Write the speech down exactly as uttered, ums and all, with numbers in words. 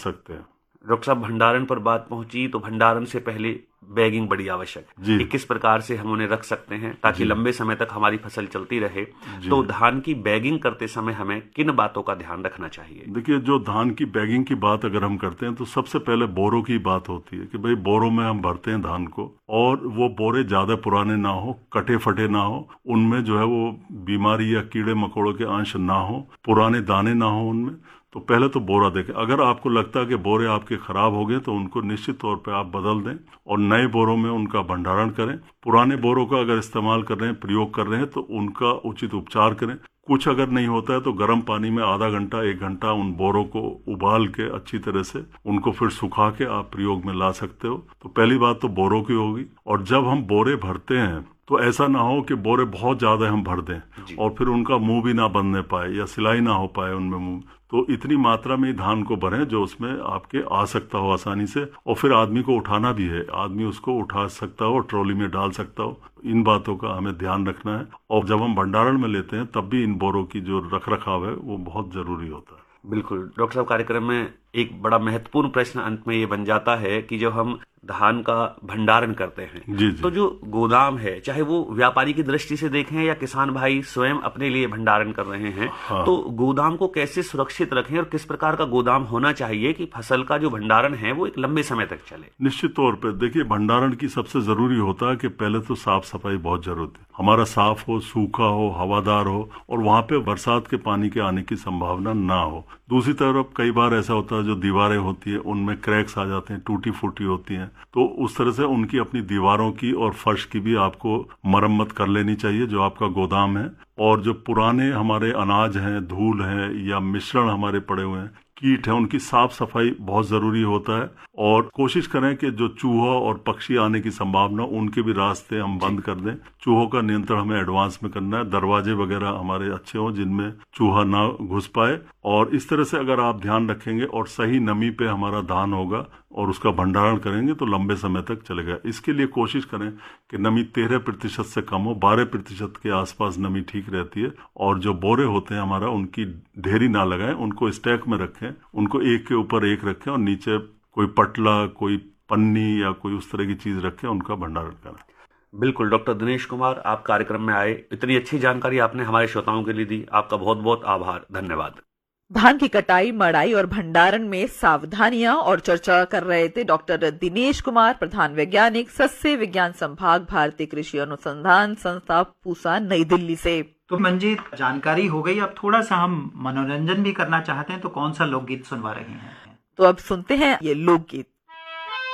सकते हैं। डॉक्टर साहब, भंडारण पर बात पहुंची तो भंडारण से पहले बैगिंग बड़ी आवश्यक है कि किस प्रकार से हम उन्हें रख सकते हैं ताकि लंबे समय तक हमारी फसल चलती रहे। तो धान की बैगिंग करते समय हमें किन बातों का ध्यान रखना चाहिए? देखिए, जो धान की बैगिंग की बात अगर हम करते हैं तो सबसे पहले बोरों की बात होती है कि भाई बोरों में हम भरते हैं धान को, और वो बोरे ज्यादा पुराने ना हो, कटे फटे ना हो, उनमें जो है वो बीमारी या कीड़े मकोड़ों के अंश ना हो, पुराने दाने ना हो उनमें। तो पहले तो बोरा देखें। अगर आपको लगता है कि बोरे आपके खराब हो गए तो उनको निश्चित तौर पे आप बदल दें और नए बोरों में उनका भंडारण करें। पुराने बोरों का अगर इस्तेमाल कर रहे हैं, प्रयोग कर रहे हैं, तो उनका उचित उपचार करें। कुछ अगर नहीं होता है तो गर्म पानी में आधा घंटा एक घंटा उन बोरों को उबाल के अच्छी तरह से उनको फिर सुखा के आप प्रयोग में ला सकते हो। तो पहली बात तो बोरों की होगी। और जब हम बोरे भरते हैं तो ऐसा ना हो कि बोरे बहुत ज्यादा हम भर दें और फिर उनका मुंह भी ना बनने पाए या सिलाई ना हो पाए उनमें मुंह। तो इतनी मात्रा में धान को भरें जो उसमें आपके आ सकता हो आसानी से, और फिर आदमी को उठाना भी है, आदमी उसको उठा सकता हो, ट्रॉली में डाल सकता हो। इन बातों का हमें ध्यान रखना है। और जब हम भंडारण में लेते हैं तब भी इन बोरों की जो रख रखाव है वो बहुत जरूरी होता है। बिल्कुल डॉक्टर साहब, कार्यक्रम में एक बड़ा महत्वपूर्ण प्रश्न अंत में ये बन जाता है कि जब हम धान का भंडारण करते हैं जी जी। तो जो गोदाम है, चाहे वो व्यापारी की दृष्टि से देखें या किसान भाई स्वयं अपने लिए भंडारण कर रहे हैं, हाँ। तो गोदाम को कैसे सुरक्षित रखें और किस प्रकार का गोदाम होना चाहिए कि फसल का जो भंडारण है वो एक लंबे समय तक चले? निश्चित तौर पे देखिए, भंडारण की सबसे जरूरी होता है कि पहले तो साफ सफाई बहुत जरूरी है। हमारा साफ हो, सूखा हो, हवादार हो और वहाँ पे बरसात के पानी के आने की संभावना ना हो। दूसरी तरफ कई बार ऐसा होता है जो दीवारें होती है उनमें क्रैक्स आ जाते हैं, टूटी फूटी होती हैं, तो उस तरह से उनकी अपनी दीवारों की और फर्श की भी आपको मरम्मत कर लेनी चाहिए जो आपका गोदाम है। और जो पुराने हमारे अनाज हैं, धूल है या मिश्रण हमारे पड़े हुए हैं, कीट है, उनकी साफ सफाई बहुत जरूरी होता है। और कोशिश करें कि जो चूहा और पक्षी आने की संभावना, उनके भी रास्ते हम बंद कर दें। चूहों का नियंत्रण हमें एडवांस में करना है। दरवाजे वगैरह हमारे अच्छे हों जिनमें चूहा ना घुस पाए। और इस तरह से अगर आप ध्यान रखेंगे और सही नमी पे हमारा धान होगा और उसका भंडारण करेंगे तो लंबे समय तक चलेगा। इसके लिए कोशिश करें कि नमी तेरह प्रतिशत से कम हो, बारह प्रतिशत के आसपास नमी ठीक रहती है। और जो बोरे होते हैं हमारा, उनकी ढेरी ना लगाएं, उनको स्टैक में रखें, उनको एक के ऊपर एक रखें और नीचे कोई पटला, कोई पन्नी या कोई उस तरह की चीज रखें, उनका भंडारण करें। बिल्कुल डॉक्टर दिनेश कुमार, आप कार्यक्रम में आए, इतनी अच्छी जानकारी आपने हमारे श्रोताओं के लिए दी, आपका बहुत बहुत आभार, धन्यवाद। धान की कटाई, मड़ाई और भंडारण में सावधानियां और चर्चा कर रहे थे डॉक्टर दिनेश कुमार, प्रधान वैज्ञानिक, सस्य विज्ञान संभाग, भारतीय कृषि अनुसंधान संस्था, पूसा, नई दिल्ली से। तो मंजीत, जानकारी हो गई, अब थोड़ा सा हम मनोरंजन भी करना चाहते हैं, तो कौन सा लोकगीत सुनवा रहे हैं? तो अब सुनते हैं ये लोकगीत।